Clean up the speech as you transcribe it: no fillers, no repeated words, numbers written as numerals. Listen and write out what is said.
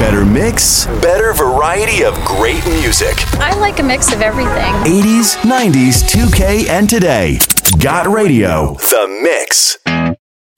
Better mix, better variety of great music. I like a mix of everything. 80s, 90s, 2K, and today. Got Radio. The Mix.